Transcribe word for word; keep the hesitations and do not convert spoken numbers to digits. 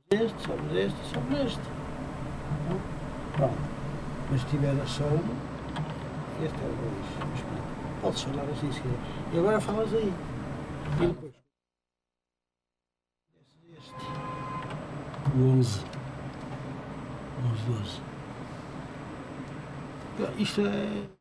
este, somos este, somos este. Pronto. Mas se tiver a som, este é o dois. Mas pronto, podes falar assim se quiser. E agora falas aí. E depois. Este. O onze. onze, doze. Isto é.